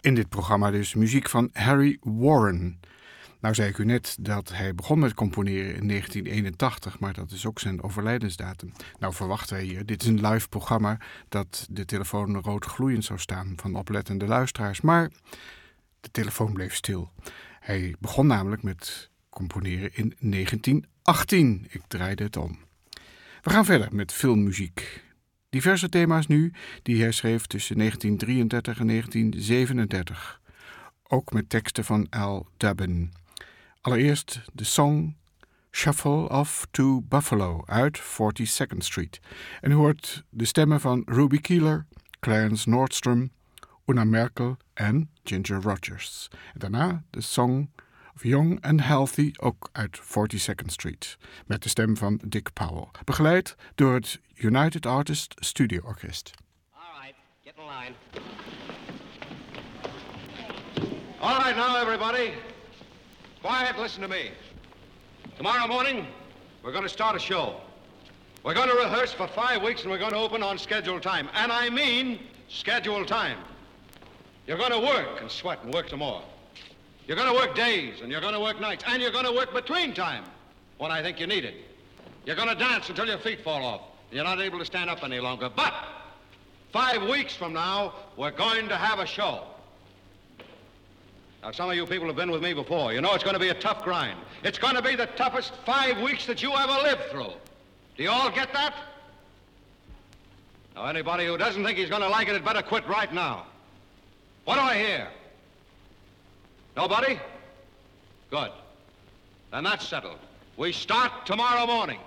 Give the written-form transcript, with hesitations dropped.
In dit programma dus muziek van Harry Warren. Nou zei ik u net dat hij begon met componeren in 1981, maar dat is ook zijn overlijdensdatum. Nou verwachten wij hier, dit is een live programma, dat de telefoon rood gloeiend zou staan van oplettende luisteraars. Maar de telefoon bleef stil. Hij begon namelijk met componeren in 1918. Ik draaide het om. We gaan verder met filmmuziek. Diverse thema's nu die hij schreef tussen 1933 en 1937. Ook met teksten van Al Dubin. Allereerst de song Shuffle Off to Buffalo uit 42nd Street. En u hoort de stemmen van Ruby Keeler, Clarence Nordstrom, Una Merkel en Ginger Rogers. En daarna de song of Young and Healthy, ook uit 42nd Street. Met de stem van Dick Powell. Begeleid door het United Artists Studio Orkest. All right, get in line. All right now, everybody. Quiet, listen to me. Tomorrow morning, we're going to start a show. We're going to rehearse for 5 weeks and we're going to open on scheduled time. And I mean scheduled time. You're going to work and sweat and work some more. You're going to work days and you're going to work nights and you're going to work between time when I think you need it. You're going to dance until your feet fall off. You're not able to stand up any longer. But 5 weeks from now, we're going to have a show. Now, some of you people have been with me before. You know it's going to be a tough grind. It's going to be the toughest 5 weeks that you ever lived through. Do you all get that? Now, anybody who doesn't think he's going to like it had better quit right now. What do I hear? Nobody? Good. Then that's settled. We start tomorrow morning.